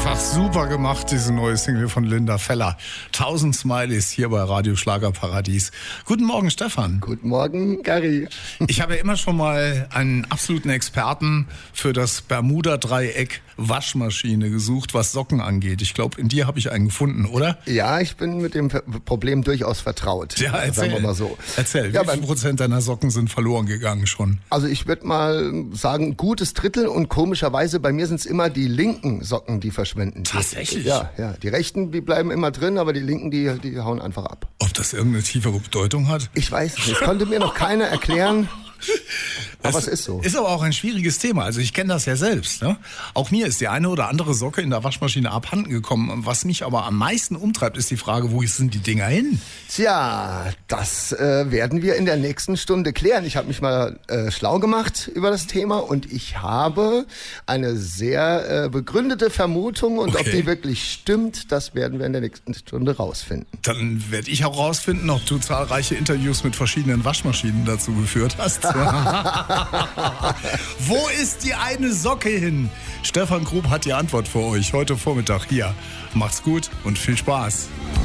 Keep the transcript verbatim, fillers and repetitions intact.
Einfach super gemacht, diese neue Single von Linda Feller. Tausend Smileys hier bei Radio Schlagerparadies. Guten Morgen, Stefan. Guten Morgen, Gary. Ich habe ja immer schon mal einen absoluten Experten für das Bermuda-Dreieck Waschmaschine gesucht, was Socken angeht. Ich glaube, in dir habe ich einen gefunden, oder? Ja, ich bin mit dem Problem durchaus vertraut. Ja, erzähl. Sagen wir mal so. Erzähl, ja, wie viel Prozent deiner Socken sind verloren gegangen schon? Also ich würde mal sagen, ein gutes Drittel, und komischerweise bei mir sind es immer die linken Socken, die verschwinden. Tatsächlich? Ja, ja. Die rechten, die bleiben immer drin, aber die linken, die, die hauen einfach ab. Ob das irgendeine tiefere Bedeutung hat? Ich weiß nicht. Das konnte mir noch keiner erklären. Aber es ist so. Ist aber auch ein schwieriges Thema. Also ich kenne das ja selbst. Ne? Auch mir ist die eine oder andere Socke in der Waschmaschine abhanden gekommen. Was mich aber am meisten umtreibt, ist die Frage, wo sind die Dinger hin? Tja, das äh, werden wir in der nächsten Stunde klären. Ich habe mich mal äh, schlau gemacht über das Thema und ich habe eine sehr äh, begründete Vermutung, und Okay. ob die wirklich stimmt, das werden wir in der nächsten Stunde rausfinden. Dann werde ich auch rausfinden, ob du zahlreiche Interviews mit verschiedenen Waschmaschinen dazu geführt hast. Wo ist die eine Socke hin? Stefan Grub hat die Antwort für euch heute Vormittag hier. Macht's gut und viel Spaß.